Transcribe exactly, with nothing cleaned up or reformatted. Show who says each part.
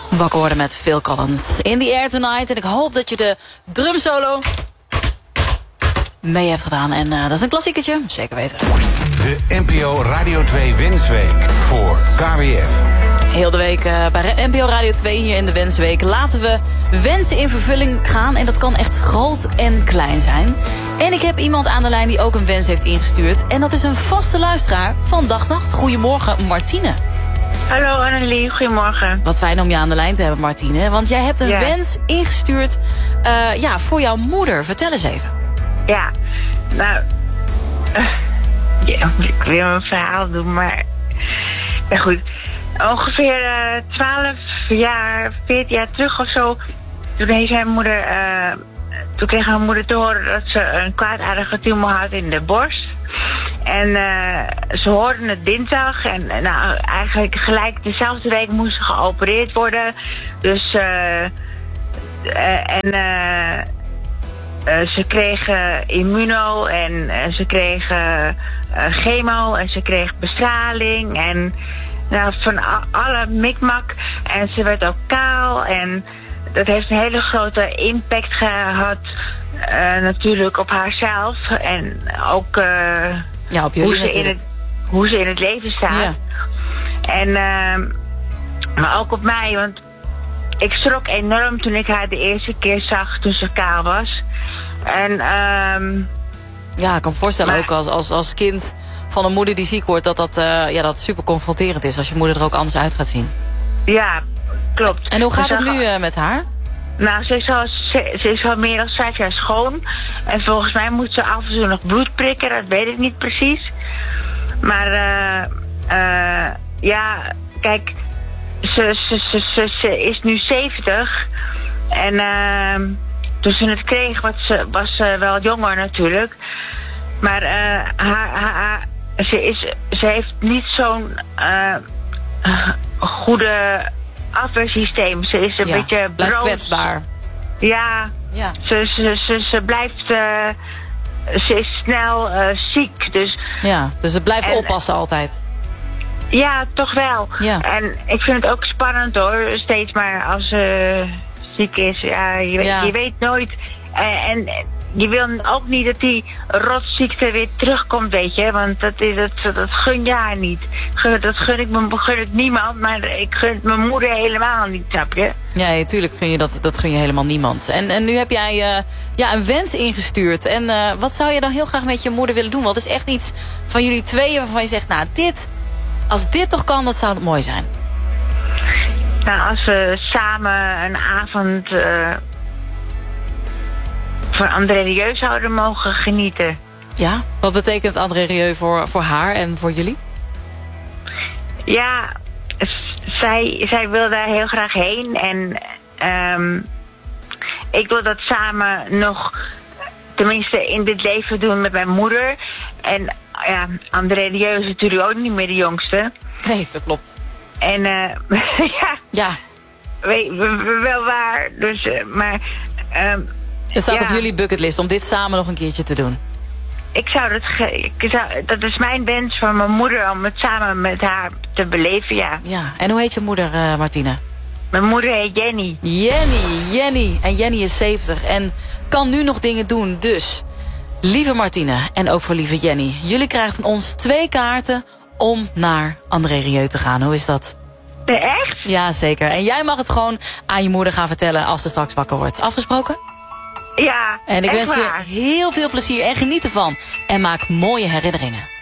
Speaker 1: Wakker worden met Phil Collins. In the Air Tonight. En ik hoop dat je de drumsolo mee hebt gedaan. En uh, dat is een klassiekertje. Zeker weten.
Speaker 2: De N P O Radio twee Wensweek voor K W F.
Speaker 1: Heel de week uh, bij N P O Radio twee hier in de Wensweek laten we wensen in vervulling gaan. En dat kan echt groot en klein zijn. En ik heb iemand aan de lijn die ook een wens heeft ingestuurd. En dat is een vaste luisteraar van Dag Nacht. Goedemorgen, Martine.
Speaker 3: Hallo Annelie, goedemorgen.
Speaker 1: Wat fijn om je aan de lijn te hebben, Martine. Want jij hebt een ja. wens ingestuurd uh, ja, voor jouw moeder. Vertel eens even.
Speaker 3: Ja, nou... Uh, ja, ik wil een verhaal doen, maar... Ja, goed. Ongeveer twaalf uh, jaar, veertien jaar terug of zo... Toen heeft mijn moeder... Uh, toen kreeg mijn moeder te horen dat ze een kwaadaardige tumor had in de borst. En uh, ze hoorden het dinsdag en nou, eigenlijk gelijk dezelfde week moest ze geopereerd worden. Dus uh, uh, en uh, uh, ze kregen immuno en uh, ze kregen uh, chemo en ze kreeg bestraling en nou, van alle mikmak. En ze werd ook kaal en dat heeft een hele grote impact gehad uh, natuurlijk op haarzelf en ook... Uh,
Speaker 1: Ja, op
Speaker 3: hoe, ze in het, hoe ze in het leven staat. Ja. En, uh, maar ook op mij, want ik schrok enorm toen ik haar de eerste keer zag toen ze kaal was. En, um,
Speaker 1: ja, ik kan me voorstellen
Speaker 3: maar,
Speaker 1: ook als, als, als kind van een moeder die ziek wordt, dat dat, uh, ja, dat super confronterend is als je moeder er ook anders uit gaat zien.
Speaker 3: Ja, klopt.
Speaker 1: En hoe gaat
Speaker 3: dus
Speaker 1: het nu uh, met haar? Nou,
Speaker 3: ze is, al, ze, ze is al meer dan vijf jaar schoon. En volgens mij moet ze af en toe nog bloed prikken. Dat weet ik niet precies. Maar uh, uh, ja, kijk, ze, ze, ze, ze, ze is nu zeventig. En uh, toen ze het kreeg was ze, was ze wel jonger natuurlijk. Maar uh, haar, haar, haar, ze, is, ze heeft niet zo'n uh, goede... afweersysteem. Ze is een
Speaker 1: ja,
Speaker 3: beetje
Speaker 1: blijft kwetsbaar.
Speaker 3: Ja, ja. Ze, ze, ze, ze blijft... Uh, ze is snel uh, ziek. Dus,
Speaker 1: ja, dus het blijft en, oppassen altijd.
Speaker 3: Ja, toch wel. Ja. En ik vind het ook spannend hoor. Steeds maar als ze uh, ziek is. Ja, je, ja. je weet nooit. Uh, en je wil ook niet dat die rotziekte weer terugkomt, weet je. Want dat, dat, dat gun je haar niet. Dat gun ik, me, gun ik niemand, maar ik gun het mijn moeder helemaal niet, snap je?
Speaker 1: Ja, natuurlijk gun je dat, dat gun je helemaal niemand. En, en nu heb jij uh, ja, een wens ingestuurd. En uh, wat zou je dan heel graag met je moeder willen doen? Wat is echt iets van jullie tweeën waarvan je zegt, nou, dit, als dit toch kan, dat zou het mooi zijn.
Speaker 3: Nou, als we samen een avond... Uh, van André Rieu zouden mogen genieten.
Speaker 1: Ja, wat betekent André Rieu voor, voor haar en voor jullie?
Speaker 3: Ja, zij, zij wil daar heel graag heen. En um, ik wil dat samen nog, tenminste in dit leven doen met mijn moeder. En ja, André Rieu is natuurlijk ook niet meer de jongste.
Speaker 1: Nee, dat klopt.
Speaker 3: En uh, ja,
Speaker 1: ja.
Speaker 3: Weet, wel waar. Dus, uh, maar... Um,
Speaker 1: Het staat
Speaker 3: ja.
Speaker 1: op jullie bucketlist om dit samen nog een keertje te doen.
Speaker 3: Ik zou dat... Ge- ik zou, dat is mijn wens van mijn moeder om het samen met haar te beleven, ja.
Speaker 1: Ja, en hoe heet je moeder, uh, Martine?
Speaker 3: Mijn moeder heet Jenny.
Speaker 1: Jenny, Jenny. En Jenny is zeventig en kan nu nog dingen doen. Dus, lieve Martine en ook voor lieve Jenny. Jullie krijgen van ons twee kaarten om naar André Rieu te gaan. Hoe is dat?
Speaker 3: Nee, echt?
Speaker 1: Ja, zeker. En jij mag het gewoon aan je moeder gaan vertellen als ze straks wakker wordt. Afgesproken?
Speaker 3: Ja,
Speaker 1: en ik
Speaker 3: echt
Speaker 1: wens je
Speaker 3: waar.
Speaker 1: heel veel plezier en geniet ervan. En maak mooie herinneringen.